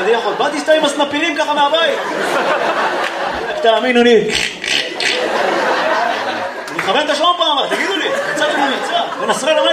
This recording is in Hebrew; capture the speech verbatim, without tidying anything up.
יכול. באתי סתם עם הסנפירים ככה מהבית. תאמינו לי. אני מכוון את השעון פעם, תגידו לי. יצא לנו יצא. ונסרה למה